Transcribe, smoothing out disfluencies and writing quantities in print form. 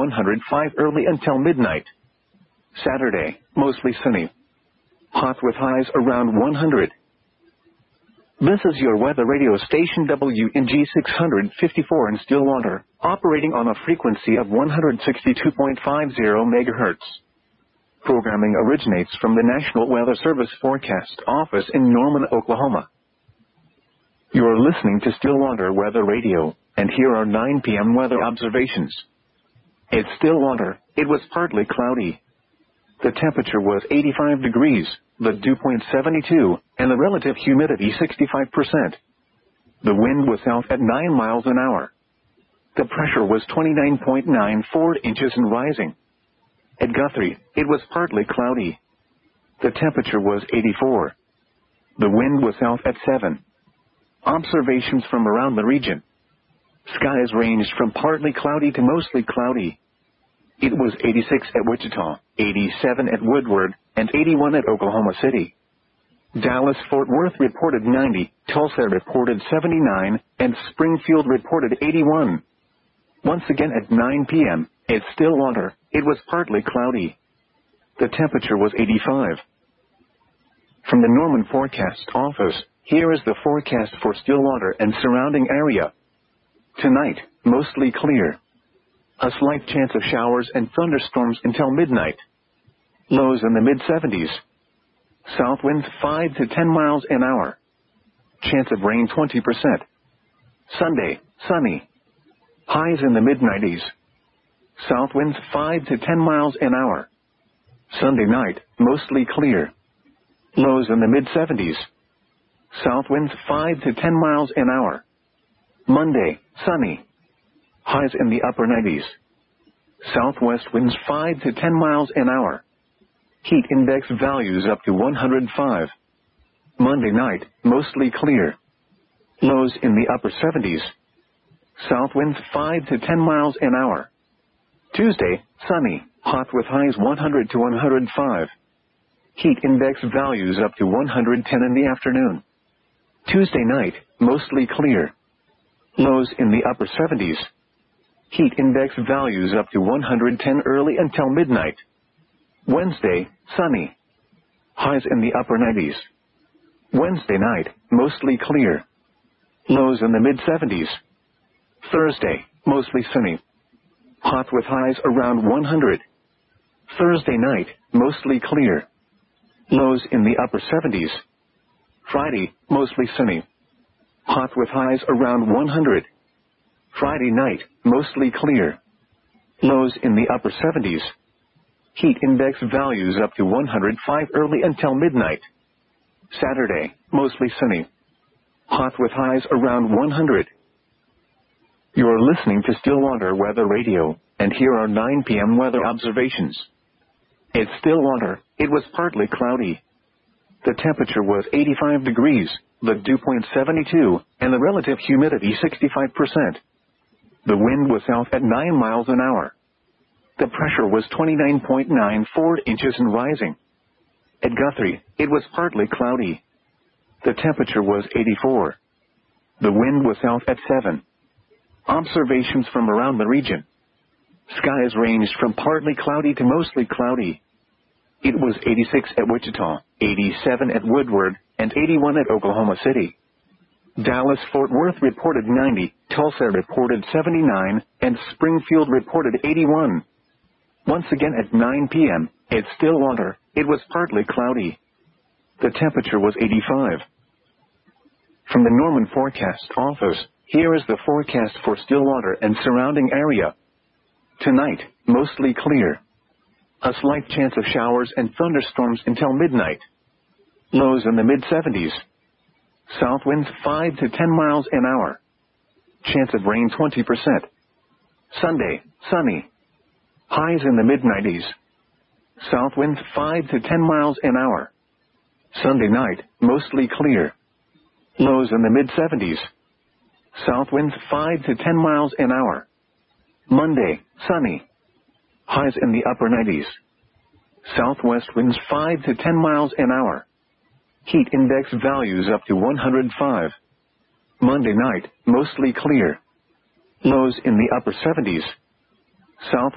105 early until midnight. Saturday, mostly sunny. Hot with highs around 100. This is your weather radio station WNG 654 in Stillwater, operating on a frequency of 162.50 MHz. Programming originates from the National Weather Service Forecast Office in Norman, Oklahoma. You are listening to Stillwater Weather Radio, and here are 9 p.m. weather observations. At Stillwater, it was partly cloudy. The temperature was 85 degrees, the dew point 72, and the relative humidity 65%. The wind was south at 9 miles an hour. The pressure was 29.94 inches and rising. At Guthrie, it was partly cloudy. The temperature was 84. The wind was south at 7. Observations from around the region. Skies ranged from partly cloudy to mostly cloudy. It was 86 at Wichita, 87 at Woodward, and 81 at Oklahoma City. Dallas-Fort Worth reported 90, Tulsa reported 79, and Springfield reported 81. Once again at 9 p.m., at Stillwater, it was partly cloudy. The temperature was 85. From the Norman Forecast Office, here is the forecast for Stillwater and surrounding area. Tonight, mostly clear. A slight chance of showers and thunderstorms until midnight. Lows in the mid-70s. South winds 5 to 10 miles an hour. Chance of rain 20%. Sunday, sunny. Highs in the mid-90s. South winds 5 to 10 miles an hour. Sunday night, mostly clear. Lows in the mid-70s. South winds 5 to 10 miles an hour. Monday, sunny. Highs in the upper 90s. Southwest winds 5 to 10 miles an hour. Heat index values up to 105. Monday night, mostly clear. Lows in the upper 70s. South winds 5 to 10 miles an hour. Tuesday, sunny, hot with highs 100 to 105. Heat index values up to 110 in the afternoon. Tuesday night, mostly clear. Lows in the upper 70s. Heat index values up to 110 early until midnight. Wednesday, sunny. Highs in the upper 90s. Wednesday night, mostly clear. Lows in the mid-70s. Thursday, mostly sunny. Hot with highs around 100. Thursday night, mostly clear. Lows in the upper 70s. Friday, mostly sunny. Hot with highs around 100. Friday night, mostly clear. Lows in the upper 70s. Heat index values up to 105 early until midnight. Saturday, mostly sunny. Hot with highs around 100. You are listening to Stillwater Weather Radio, and here are 9 p.m. weather observations. At Stillwater, it was partly cloudy. The temperature was 85 degrees, the dew point 72, and the relative humidity 65%. The wind was south at 9 miles an hour. The pressure was 29.94 inches and rising. At Guthrie, it was partly cloudy. The temperature was 84. The wind was south at 7. Observations from around the region. Skies ranged from partly cloudy to mostly cloudy. It was 86 at Wichita, 87 at Woodward, and 81 at Oklahoma City. Dallas-Fort Worth reported 90, Tulsa reported 79, and Springfield reported 81. Once again at 9 p.m., at Stillwater, it was partly cloudy. The temperature was 85. From the Norman Forecast Office, here is the forecast for Stillwater and surrounding area. Tonight, mostly clear. A slight chance of showers and thunderstorms until midnight. Lows in the mid-70s. South winds 5 to 10 miles an hour. Chance of rain 20%. Sunday, sunny. Highs in the mid-90s. South winds 5 to 10 miles an hour. Sunday night, mostly clear. Lows in the mid-70s. South winds 5 to 10 miles an hour. Monday, sunny. Highs in the upper 90s. Southwest winds 5 to 10 miles an hour. Heat index values up to 105. Monday night, mostly clear. Lows in the upper 70s. South